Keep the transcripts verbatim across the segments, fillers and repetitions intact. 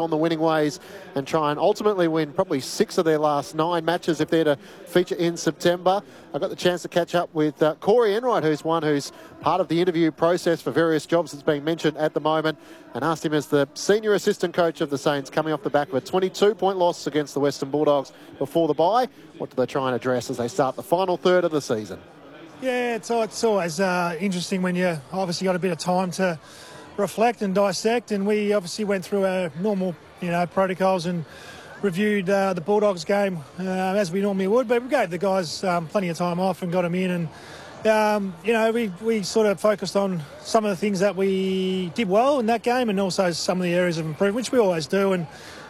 on the winning ways and try and ultimately win probably six of their last nine matches if they're to feature in September. I got the chance to catch up with uh, Corey Enright, who's one who's part of the interview process for various jobs that's being mentioned at the moment, and asked him as the senior assistant coach of the Saints coming off the back of a twenty-two point loss against the Western Bulldogs before the bye. What do they try and address as they start the final third of the season? Yeah, it's, it's always uh, interesting when you obviously got a bit of time to reflect and dissect, and we obviously went through our normal, you know, protocols and reviewed uh, the Bulldogs game uh, as we normally would, but we gave the guys um, plenty of time off and got them in, and um, you know, we, we sort of focused on some of the things that we did well in that game and also some of the areas of improvement, which we always do, and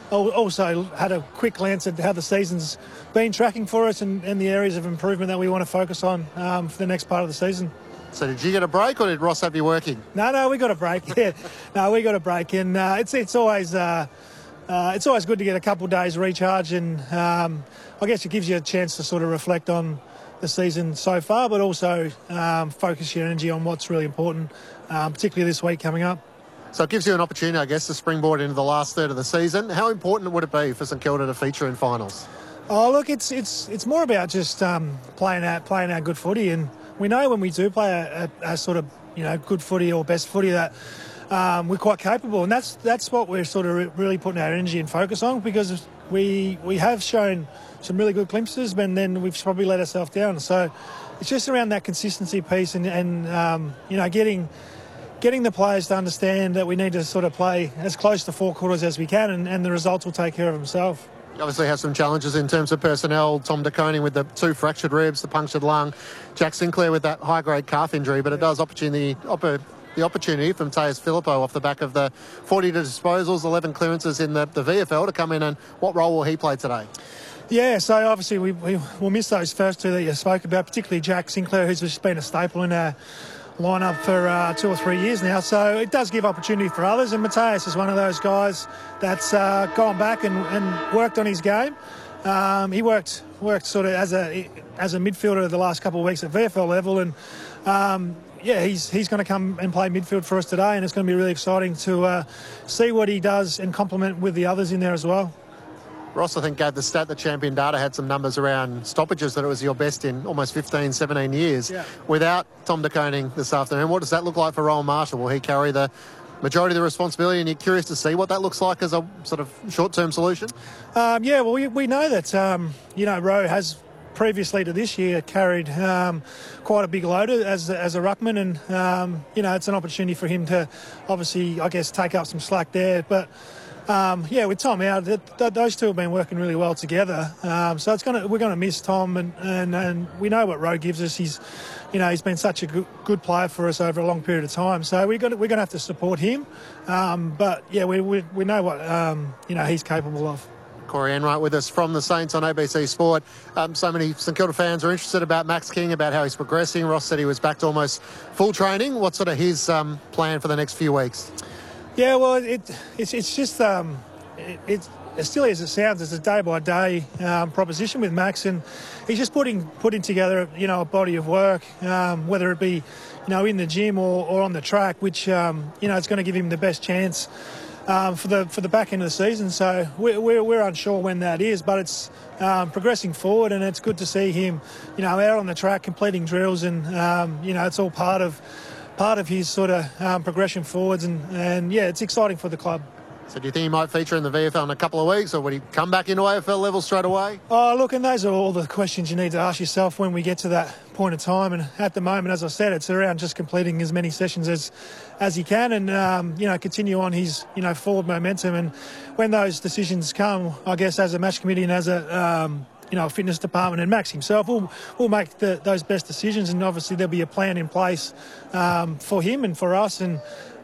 also had a quick glance at how the season's been tracking for us and, and the areas of improvement that we want to focus on um, for the next part of the season. So did you get a break, or did Ross have you working? No, no, we got a break. Yeah, no, we got a break, and uh, it's it's always uh, uh, it's always good to get a couple of days recharge, and um, I guess it gives you a chance to sort of reflect on the season so far, but also um, focus your energy on what's really important, um, particularly this week coming up. So it gives you an opportunity, I guess, to springboard into the last third of the season. How important would it be for St Kilda to feature in finals? Oh, look, it's it's it's more about just um, playing out playing our good footy, and we know when we do play a, a, a sort of, you know, good footy or best footy that um, we're quite capable, and that's that's what we're sort of re- really putting our energy and focus on, because we we have shown some really good glimpses, but then we've probably let ourselves down. So it's just around that consistency piece, and and um, you know, getting. Getting the players to understand that we need to sort of play as close to four quarters as we can, and, and the results will take care of themselves. You obviously have some challenges in terms of personnel. Tom De Koning with the two fractured ribs, the punctured lung. Jack Sinclair with that high-grade calf injury, but it does opportunity, oppor, the opportunity from Tejas Filippo off the back of the forty disposals, eleven clearances in the, the V F L to come in, and what role will he play today? Yeah, so obviously we, we, we'll miss those first two that you spoke about, particularly Jack Sinclair, who's just been a staple in our line-up for uh, two or three years now, so it does give opportunity for others, and Mateus is one of those guys that's uh, gone back and, and worked on his game. Um, he worked worked sort of as a as a midfielder the last couple of weeks at V F L level, and um, yeah, he's he's going to come and play midfield for us today, and it's going to be really exciting to uh, see what he does and complement with the others in there as well. Ross, I think, gave the stat that Champion Data had some numbers around stoppages, that it was your best in almost fifteen, seventeen years. Yeah. Without Tom De Koning this afternoon, what does that look like for Rowan Marshall? Will he carry the majority of the responsibility, and you're curious to see what that looks like as a sort of short-term solution? Um, yeah, well, we, we know that, um, you know, Rowe has previously to this year carried um, quite a big load as, as a ruckman, and, um, you know, it's an opportunity for him to obviously, I guess, take up some slack there. But Um, yeah, with Tom out, th- th- those two have been working really well together. Um, so it's gonna we're going to miss Tom, and, and, and we know what Rowe gives us. He's, you know, he's been such a good, good player for us over a long period of time. So we're going we're going to have to support him. Um, but yeah, we, we we know what um, you know he's capable of. Corey Enright with us from the Saints on A B C Sport. Um, so many St Kilda fans are interested about Max King, about how he's progressing. Ross said he was back to almost full training. What's sort of his um, plan for the next few weeks? Yeah, well, it, it's it's just um, it, it's as silly as it sounds. It's a day by day um, proposition with Max, and he's just putting putting together, you know, a body of work, um, whether it be, you know, in the gym or, or on the track, which um, you know, it's going to give him the best chance um, for the for the back end of the season. So we're we're, we're unsure when that is, but it's um, progressing forward, and it's good to see him, you know, out on the track completing drills, and um, you know, it's all part of. part of his sort of um, progression forwards, and, and yeah, it's exciting for the club. So do you think he might feature in the V F L in a couple of weeks, or would he come back into A F L level straight away? Oh, look, and those are all the questions you need to ask yourself when we get to that point of time. And at the moment, as I said, it's around just completing as many sessions as as he can, and um, you know, continue on his, you know, forward momentum. And when those decisions come, I guess as a match committee and as a um, you know, fitness department and Max himself will will make the, those best decisions, and obviously there'll be a plan in place um, for him and for us, and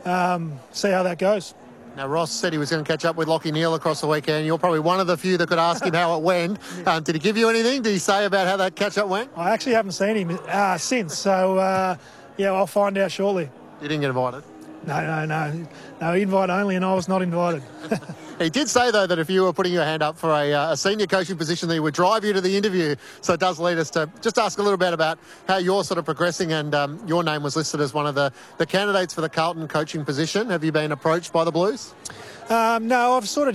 um, see how that goes. Now, Ross said he was going to catch up with Lachie Neale across the weekend. You're probably one of the few that could ask him how it went. Um, did he give you anything? Did he say about how that catch-up went? I actually haven't seen him uh, since, so uh, yeah, I'll find out shortly. You didn't get invited? No, no, no. No, invite only, and I was not invited. He did say, though, that if you were putting your hand up for a, uh, a senior coaching position, that he would drive you to the interview. So it does lead us to just ask a little bit about how you're sort of progressing, and um, your name was listed as one of the, the candidates for the Carlton coaching position. Have you been approached by the Blues? Um, no, I've sort of